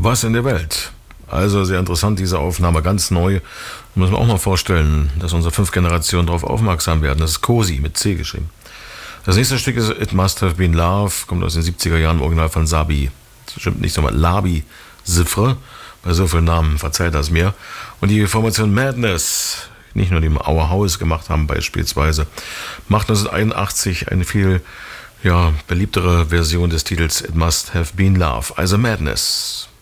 Was in der Welt. Also sehr interessant, diese Aufnahme, ganz neu. Muss man auch mal vorstellen, dass unsere 5 Generationen darauf aufmerksam werden. Das ist Cosi mit C geschrieben. Das nächste Stück ist It Must Have Been Love, kommt aus den 70er Jahren im Original von Sabi. Das stimmt nicht so mal, Labi Siffre. Bei so vielen Namen verzeiht das mir. Und die Formation Madness, nicht nur die im Our House gemacht haben beispielsweise, macht 1981 eine viel beliebtere Version des Titels It Must Have Been Love, also Madness.